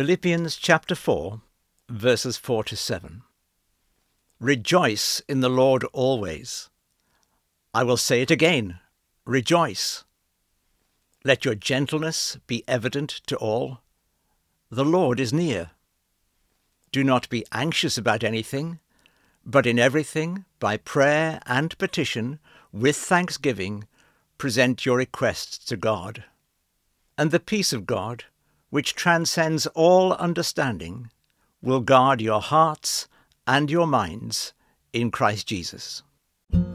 Philippians chapter 4, verses 4 to 7. Rejoice in the Lord always. I will say it again, rejoice. Let your gentleness be evident to all. The Lord is near. Do not be anxious about anything, but in everything, by prayer and petition, with thanksgiving, present your requests to God. And the peace of God, which transcends all understanding, will guard your hearts and your minds in Christ Jesus.